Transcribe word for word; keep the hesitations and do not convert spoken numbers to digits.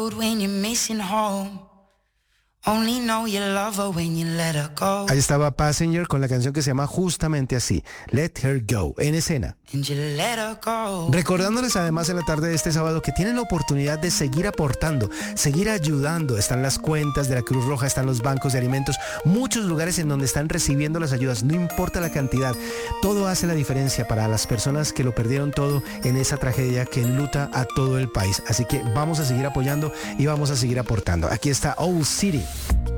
road when you're missing home. Only know you love her when you let her go. Ahí estaba Passenger con la canción que se llama justamente así, Let Her Go, en escena. And you let her go. Recordándoles además en la tarde de este sábado que tienen la oportunidad de seguir aportando, seguir ayudando. Están las cuentas de la Cruz Roja, están los bancos de alimentos, muchos lugares en donde están recibiendo las ayudas, no importa la cantidad. Todo hace la diferencia para las personas que lo perdieron todo en esa tragedia que enluta a todo el país. Así que vamos a seguir apoyando y vamos a seguir aportando. Aquí está Owl City.